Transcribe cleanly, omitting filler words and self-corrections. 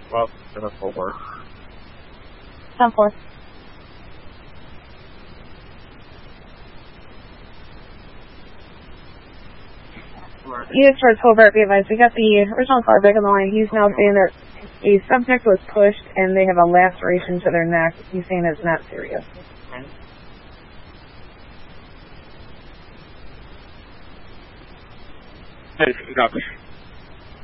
Well, in a full work. 10-4. Units for Hobart, be advised. We got the original car back on the line. He's now saying that a subject was pushed and they have a laceration to their neck. He's saying it's not serious. Hey, copy.